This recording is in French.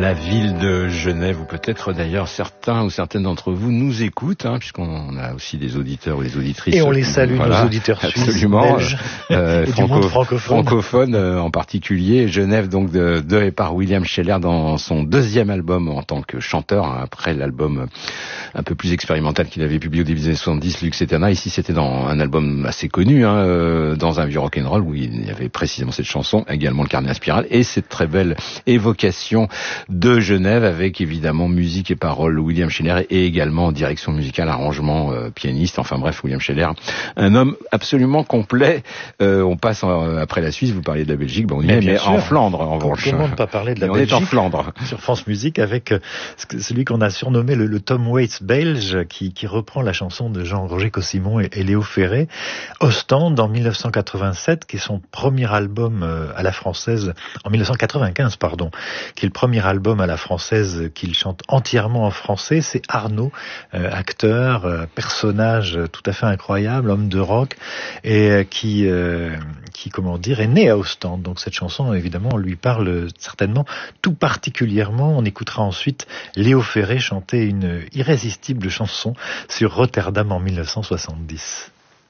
la ville de Genève, où peut-être d'ailleurs certains ou certaines d'entre vous nous écoutent, puisqu'on a aussi des auditeurs ou des auditrices. Et on les salue, nos auditeurs suisses, belges, et du monde francophone en particulier. Genève, donc, de et par William Scheller dans son deuxième album en tant que chanteur, après l'album un peu plus expérimental qu'il avait publié au début des années 70, Lux Eterna. Ici, c'était dans un album assez connu, dans un vieux rock'n'roll où il y avait précisément cette chanson, également le Carnet à spirale, et cette très belle évocation de Genève avec évidemment musique et paroles William Scheller et également direction musicale, arrangement, pianiste. Enfin bref, William Scheller, un homme absolument complet. On passe après la Suisse. Vous parliez de la Belgique, on y est, mais en Flandre en revanche. Comment ne pas parler de la Belgique? On est en Flandre sur France Musique avec celui qu'on a surnommé le Tom Waits belge, qui reprend la chanson de Jean-Roger Cossimon et Léo Ferré, Ostende en 1987, qui est son premier album à la française, en 1995 pardon, qui est le premier album à la française qu'il chante entièrement en français. C'est Arnaud, acteur, personnage tout à fait incroyable, homme de rock, et qui comment dire, est né à Ostende. Donc cette chanson, évidemment, lui parle certainement tout particulièrement. On écoutera ensuite Léo Ferré chanter une irrésistible chanson sur Rotterdam en 1970.